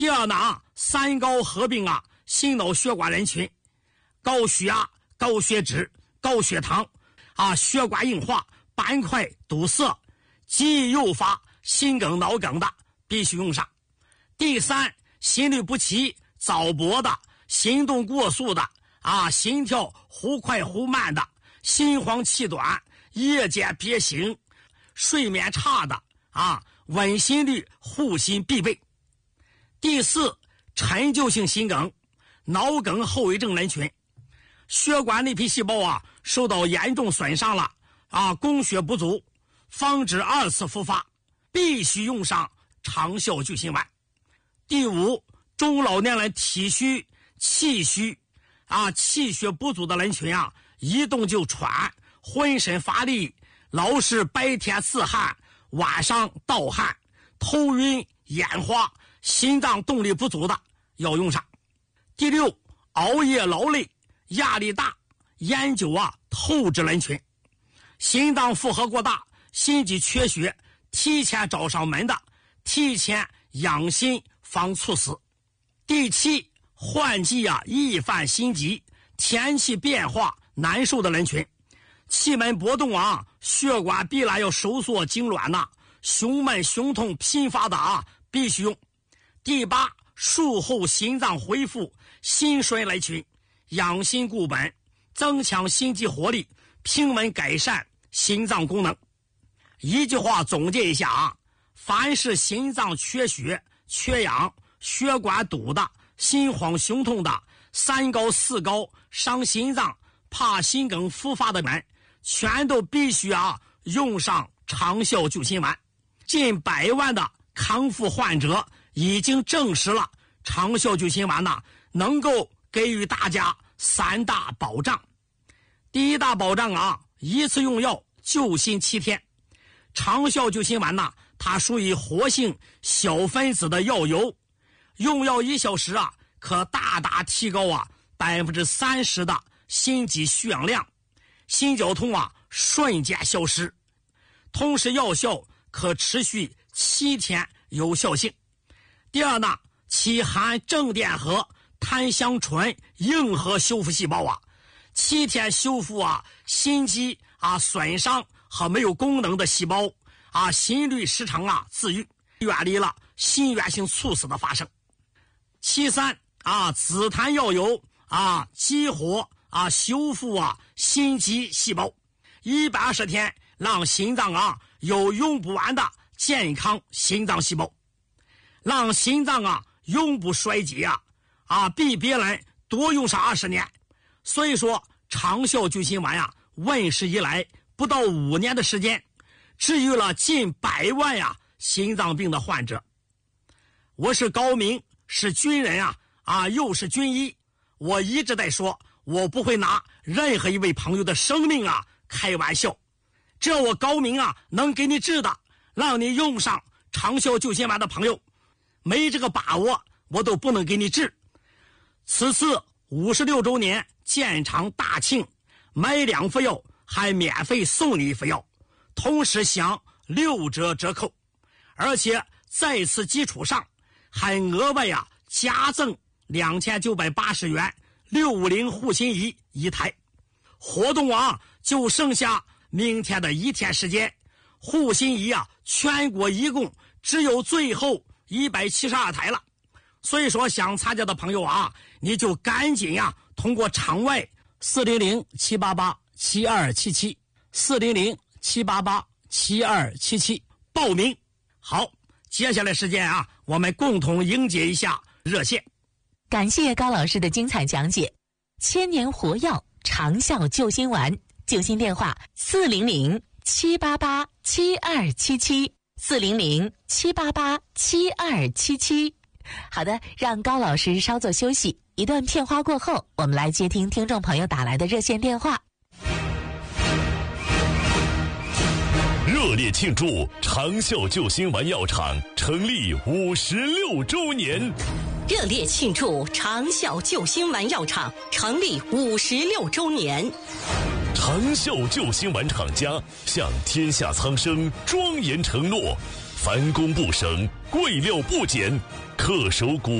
第二呢，三高合并心脑血管人群，高血压、高血脂、高血糖血管硬化、斑块堵塞，极易诱发心梗、脑梗的必须用上。第三，心律不齐、早搏的、行动过速的心跳忽快忽慢的、心慌气短、夜间憋醒、睡眠差的稳心率护心必备。第四，陈旧性心梗、脑梗后遗症人群，血管内皮细胞受到严重损伤了供血不足，防止二次复发，必须用上长效救心丸。第五，中老年人体虚、气虚气血不足的人群一动就喘，浑身乏力，老是白天自汗，晚上盗汗，头晕眼花，心脏动力不足的要用上。第六，熬夜劳累、压力大、烟酒透支人群，心脏负荷过大，心肌缺血，提前找上门的，提前养心防猝死。第七，换季易犯心急，天气变化难受的人群，气门波动血管必然要收缩痉挛胸闷胸痛频发的必须用。第八，术后心脏恢复、心衰人群，养心固本，增强心肌活力，平稳改善心脏功能。一句话总结一下凡是心脏缺血、缺氧、血管堵的、心慌胸痛的、三高四高伤心脏、怕心梗复发的人，全都必须用上长效救心丸。近100万的康复患者已经证实了长效救心丸能够给予大家3大保障。第一大保障一次用药救心7天。长效救心丸它属于活性小分子的药油，用药1小时可大大提高30%的心肌需氧量，心绞痛瞬间消失，同时药效可持续7天有效性。第二呢，其含正电荷、碳香醇硬核修复细胞7天修复心肌损伤和没有功能的细胞心律失常自愈，远离了心源性猝死的发生。其三紫檀药油激活修复心肌细胞，120天让心脏有用不完的健康心脏细胞，让心脏永不衰竭比别人多用上20年。所以说长效救心丸问世以来不到5年的时间，治愈了近100万心脏病的患者。我是高明，是军人又是军医，我一直在说我不会拿任何一位朋友的生命开玩笑。这我高明能给你治的，让你用上长效救心丸的朋友，没这个把握我都不能给你治。此次56周年建厂大庆，买2副药还免费送你1副药，同时享6折折扣，而且在此基础上还额外加赠2980元650护心仪1台。活动就剩下明天的1天时间，护心仪全国一共只有最后172台了。所以说想参加的朋友你就赶紧通过场外400-788-7277 400-788-7277报名。好，接下来时间我们共同迎接一下热线。 感谢高老师的精彩讲解。千年活药长效救心丸，救心电话400-788-7277 400-788-7277。好的，让高老师稍作休息，一段片花过后，我们来接听听众朋友打来的热线电话。 热烈庆祝长效救心丸药厂成立56周年！ 热烈庆祝长效救心丸药厂成立56周年！ 长效救心丸厂家向天下苍生庄严承诺：凡工不省，贵料不减， 恪守古